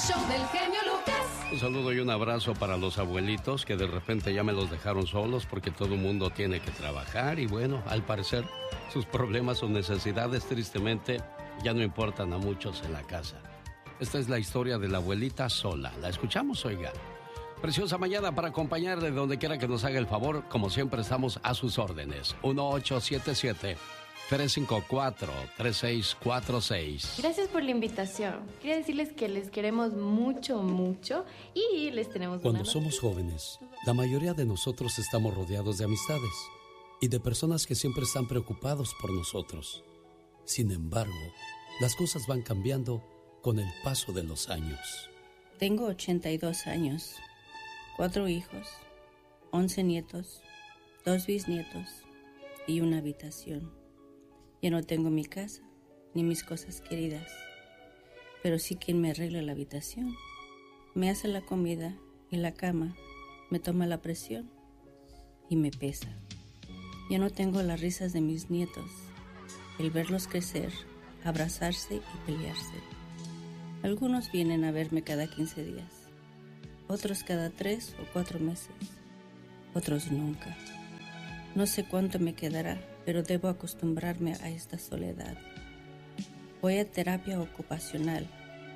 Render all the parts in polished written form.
show del genio Lucas. Un saludo y un abrazo para los abuelitos que de repente ya me los dejaron solos porque todo el mundo tiene que trabajar y bueno, al parecer sus problemas o necesidades tristemente ya no importan a muchos en la casa. Esta es la historia de la abuelita sola. ¿La escuchamos, oiga? Preciosa mañana para acompañarle donde quiera que nos haga el favor. Como siempre estamos a sus órdenes. 1877-354-3646. Gracias por la invitación. Quería decirles que les queremos mucho, mucho y les tenemos Cuando somos jóvenes, la mayoría de nosotros estamos rodeados de amistades y de personas que siempre están preocupados por nosotros. Sin embargo, las cosas van cambiando con el paso de los años. Tengo 82 años, 4 hijos, 11 nietos, 2 bisnietos y una habitación. Ya no tengo mi casa ni mis cosas queridas, pero sí quien me arregla la habitación, me hace la comida y la cama, me toma la presión y me pesa. Ya no tengo las risas de mis nietos, el verlos crecer, abrazarse y pelearse. Algunos vienen a verme cada 15 días, otros cada 3 o 4 meses, otros nunca. No sé cuánto me quedará, pero debo acostumbrarme a esta soledad. Voy a terapia ocupacional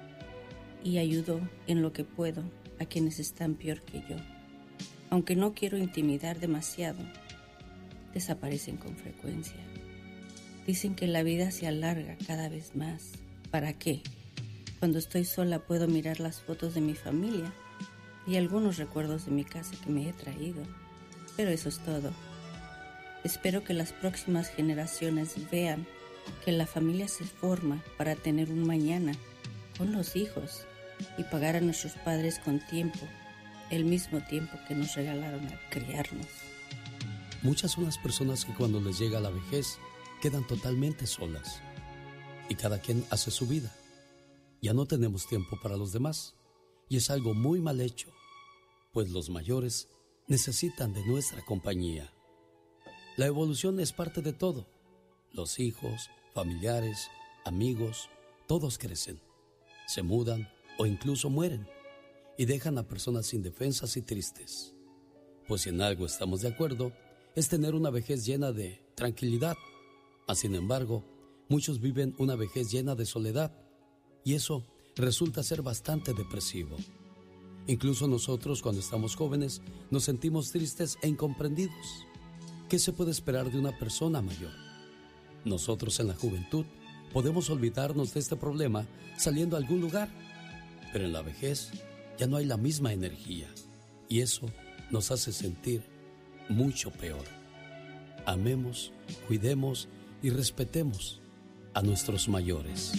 y ayudo en lo que puedo a quienes están peor que yo. Aunque no quiero intimidar demasiado, desaparecen con frecuencia. Dicen que la vida se alarga cada vez más. ¿Para qué? Cuando estoy sola puedo mirar las fotos de mi familia y algunos recuerdos de mi casa que me he traído. Pero eso es todo. Espero que las próximas generaciones vean que la familia se forma para tener un mañana con los hijos y pagar a nuestros padres con tiempo, el mismo tiempo que nos regalaron al criarnos. Muchas son las personas que cuando les llega la vejez quedan totalmente solas y cada quien hace su vida. Ya no tenemos tiempo para los demás y es algo muy mal hecho, pues los mayores necesitan de nuestra compañía. La evolución es parte de todo. Los hijos, familiares, amigos, todos crecen, se mudan o incluso mueren y dejan a personas indefensas y tristes. Pues si en algo estamos de acuerdo, es tener una vejez llena de tranquilidad. Mas, sin embargo, muchos viven una vejez llena de soledad y eso resulta ser bastante depresivo. Incluso nosotros, cuando estamos jóvenes, nos sentimos tristes e incomprendidos. ¿Qué se puede esperar de una persona mayor? Nosotros en la juventud podemos olvidarnos de este problema saliendo a algún lugar, pero en la vejez ya no hay la misma energía y eso nos hace sentir mucho peor. Amemos, cuidemos y respetemos a nuestros mayores.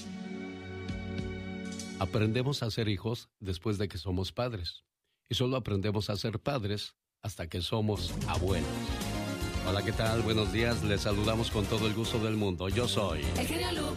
Aprendemos a ser hijos después de que somos padres y solo aprendemos a ser padres hasta que somos abuelos. Hola, ¿qué tal? Buenos días, les saludamos con todo el gusto del mundo. Yo soy el genio Lucas.